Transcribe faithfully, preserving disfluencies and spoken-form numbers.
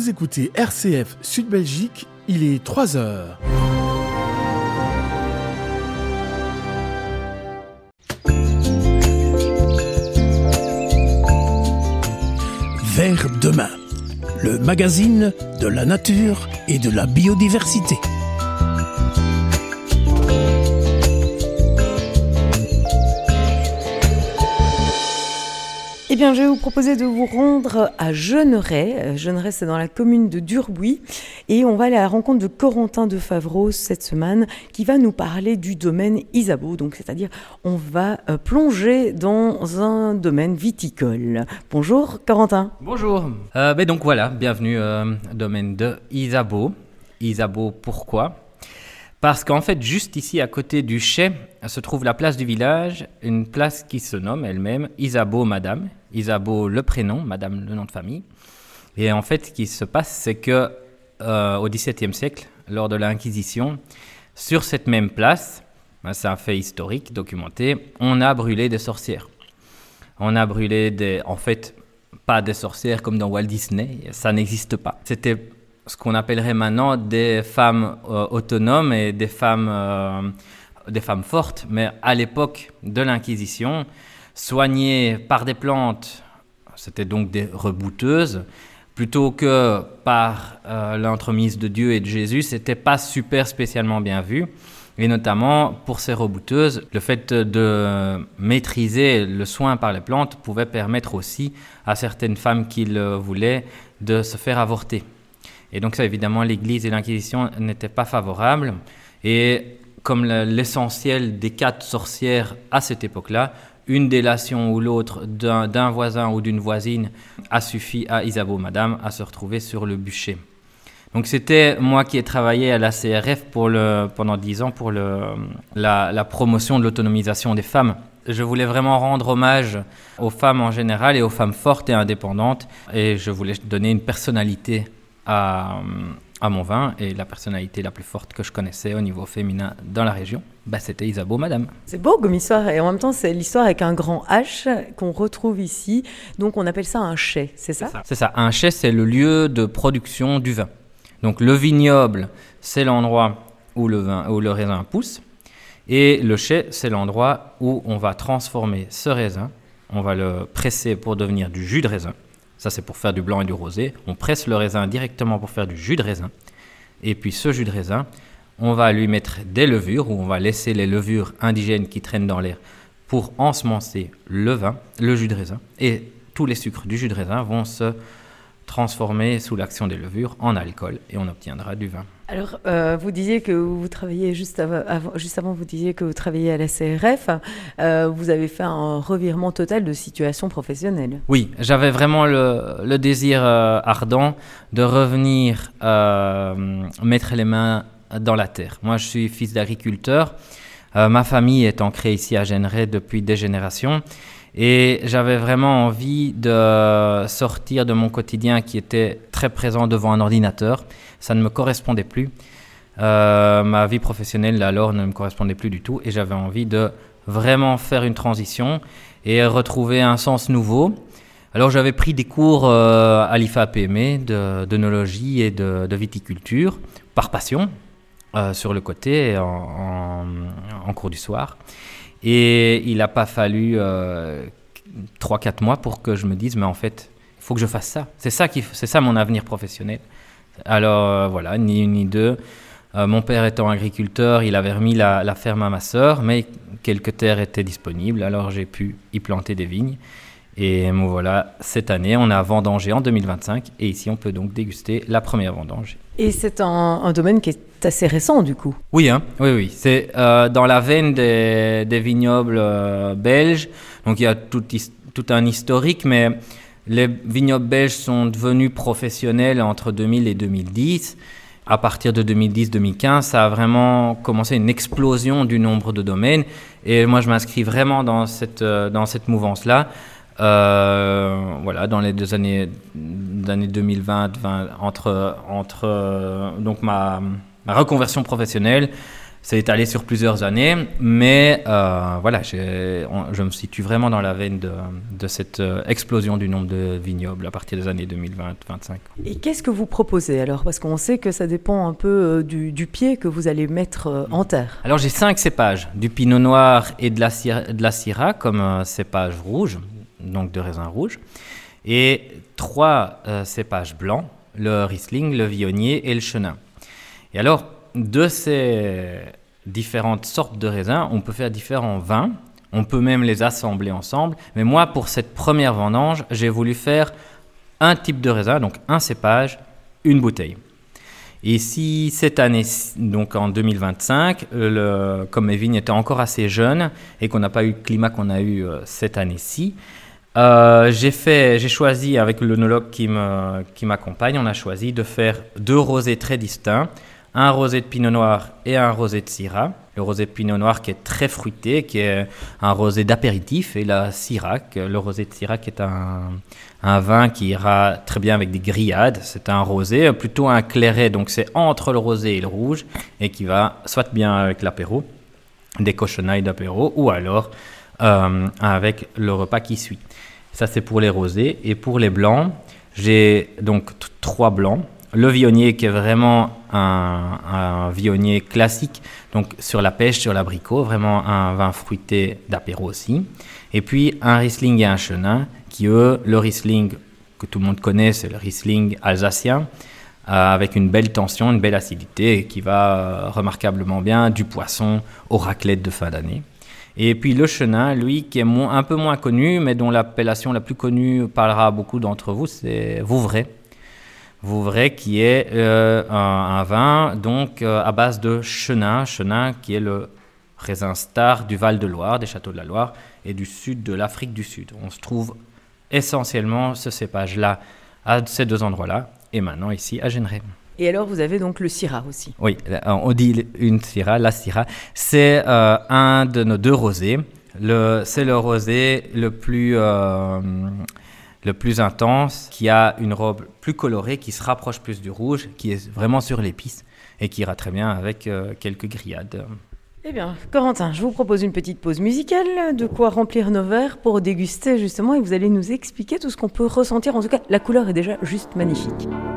Vous écoutez R C F Sud Belgique, il est trois heures. Vers demain, le magazine de la nature et de la biodiversité. Eh bien, je vais vous proposer de vous rendre à Jeuneret. Jeuneret, c'est dans la commune de Durbuy. Et on va aller à la rencontre de Corentin de Favreau cette semaine, qui va nous parler du domaine Isabeau. Donc, c'est-à-dire, on va plonger dans un domaine viticole. Bonjour, Corentin. Bonjour. Euh, ben donc voilà, bienvenue euh, au domaine de Isabeau. Isabeau, pourquoi ? Parce qu'en fait, juste ici, à côté du chai, se trouve la place du village, une place qui se nomme elle-même Isabeau Madame. Isabeau le prénom, Madame le nom de famille. Et en fait, ce qui se passe, c'est que euh, au XVIIe siècle, lors de l'Inquisition, sur cette même place, ben, c'est un fait historique, documenté, on a brûlé des sorcières. On a brûlé des... En fait, pas des sorcières comme dans Walt Disney, ça n'existe pas. C'était ce qu'on appellerait maintenant des femmes euh, autonomes et des femmes, euh, des femmes fortes. Mais à l'époque de l'Inquisition, soignées par des plantes, c'était donc des rebouteuses, plutôt que par euh, l'entremise de Dieu et de Jésus, c'était pas super spécialement bien vu. Et notamment, pour ces rebouteuses, le fait de maîtriser le soin par les plantes pouvait permettre aussi à certaines femmes qui le voulaient de se faire avorter. Et donc ça, évidemment, l'Église et l'Inquisition n'étaient pas favorables. Et comme l'essentiel des cas de sorcières à cette époque-là, une délation ou l'autre d'un, d'un voisin ou d'une voisine a suffi à Isabeau Madame à se retrouver sur le bûcher. Donc c'était moi qui ai travaillé à la C R F pour le, pendant dix ans pour le, la, la promotion de l'autonomisation des femmes. Je voulais vraiment rendre hommage aux femmes en général et aux femmes fortes et indépendantes. Et je voulais donner une personnalité À, à mon vin, et la personnalité la plus forte que je connaissais au niveau féminin dans la région, bah, c'était Isabeau Madame. C'est beau comme histoire, et en même temps c'est l'histoire avec un grand H qu'on retrouve ici, donc on appelle ça un chai, c'est ça ? C'est ça, c'est ça. Un chai, c'est le lieu de production du vin. Donc le vignoble, c'est l'endroit où le, vin, où le raisin pousse, et le chai, c'est l'endroit où on va transformer ce raisin, on va le presser pour devenir du jus de raisin. Ça, c'est pour faire du blanc et du rosé. On presse le raisin directement pour faire du jus de raisin. Et puis, ce jus de raisin, on va lui mettre des levures, ou on va laisser les levures indigènes qui traînent dans l'air pour ensemencer le vin, le jus de raisin. Et tous les sucres du jus de raisin vont se transformer sous l'action des levures en alcool, et on obtiendra du vin. Alors, euh, vous disiez que vous travailliez juste avant, avant, juste avant, vous disiez que vous travailliez à la C R F. Euh, vous avez fait un revirement total de situation professionnelle. Oui, j'avais vraiment le, le désir euh, ardent de revenir euh, mettre les mains dans la terre. Moi, je suis fils d'agriculteur. Euh, ma famille est ancrée ici à Jeuneret depuis des générations. Et j'avais vraiment envie de sortir de mon quotidien qui était très présent devant un ordinateur. Ça ne me correspondait plus. Euh, ma vie professionnelle, alors, ne me correspondait plus du tout. Et j'avais envie de vraiment faire une transition et retrouver un sens nouveau. Alors, j'avais pris des cours euh, à l'I F A P M E de, d'œnologie et de, de viticulture, par passion, euh, sur le côté, en, en, en cours du soir. Et il n'a pas fallu euh, trois quatre mois pour que je me dise, mais en fait, il faut que je fasse ça. C'est ça, qui, c'est ça mon avenir professionnel. Alors euh, voilà, ni une ni deux. Euh, mon père étant agriculteur, il avait remis la, la ferme à ma sœur, mais quelques terres étaient disponibles, alors j'ai pu y planter des vignes. Et bon, voilà, cette année, on a vendangé en deux mille vingt-cinq, et ici, on peut donc déguster la première vendange. Et c'est un, un domaine qui est assez récent, du coup. Oui, hein, oui, oui. C'est euh, dans la veine des, des vignobles euh, belges. Donc, il y a tout, tout un historique, mais les vignobles belges sont devenus professionnels entre deux mille et deux mille dix. À partir de deux mille dix deux mille quinze, ça a vraiment commencé une explosion du nombre de domaines. Et moi, je m'inscris vraiment dans cette, euh, dans cette mouvance-là. Euh, voilà, dans les deux années, années deux mille vingt, vingt entre, entre euh, donc ma, ma reconversion professionnelle, C'est étalé sur plusieurs années, mais euh, voilà, j'ai, on, je me situe vraiment dans la veine de, de cette euh, explosion du nombre de vignobles à partir des années deux mille vingt vingt-cinq. Et qu'est-ce que vous proposez alors? Parce qu'on sait que ça dépend un peu euh, du, du pied que vous allez mettre euh, en terre. Alors j'ai cinq cépages, du pinot noir et de la, de la syrah comme euh, cépage rouge, donc de raisin rouge, et trois euh, cépages blancs, le riesling, le viognier et le chenin. Et alors, de ces différentes sortes de raisins, on peut faire différents vins. On peut même les assembler ensemble. Mais moi, pour cette première vendange, j'ai voulu faire un type de raisin, donc un cépage, une bouteille. Et si cette année, donc en deux mille vingt-cinq, le, comme mes vignes étaient encore assez jeunes et qu'on n'a pas eu le climat qu'on a eu euh, cette année-ci, euh, j'ai, fait, j'ai choisi, avec l'œnologue qui, me, qui m'accompagne, on a choisi de faire deux rosés très distincts. Un rosé de pinot noir et un rosé de syrah. Le rosé de pinot noir qui est très fruité, qui est un rosé d'apéritif, et la syrah, le rosé de syrah qui est un, un vin qui ira très bien avec des grillades. C'est un rosé, plutôt un clairet, donc c'est entre le rosé et le rouge, et qui va soit bien avec l'apéro, des cochonailles d'apéro, ou alors euh, avec le repas qui suit. Ça c'est pour les rosés. Et pour les blancs, j'ai donc t- trois blancs. Le viognier qui est vraiment un, un viognier classique, donc sur la pêche, sur l'abricot, vraiment un vin fruité d'apéro aussi. Et puis un riesling et un chenin, qui eux, le riesling que tout le monde connaît, c'est le riesling alsacien, euh, avec une belle tension, une belle acidité, et qui va euh, remarquablement bien du poisson aux raclettes de fin d'année. Et puis le chenin, lui, qui est mo- un peu moins connu, mais dont l'appellation la plus connue parlera à beaucoup d'entre vous, c'est Vouvray. Vouvray qui est euh, un, un vin donc euh, à base de chenin, chenin qui est le raisin star du Val-de-Loire, des châteaux de la Loire et du sud de l'Afrique du Sud. On se trouve essentiellement ce cépage-là à ces deux endroits-là et maintenant ici à Generet. Et alors vous avez donc le syrah aussi. Oui, on dit une syrah, la syrah. C'est euh, un de nos deux rosés. Le, c'est le rosé le plus... Euh, le plus intense, qui a une robe plus colorée, qui se rapproche plus du rouge, qui est vraiment sur l'épice et qui ira très bien avec euh, quelques grillades. Eh bien, Corentin, je vous propose une petite pause musicale, de quoi remplir nos verres pour déguster justement, et vous allez nous expliquer tout ce qu'on peut ressentir. En tout cas, la couleur est déjà juste magnifique.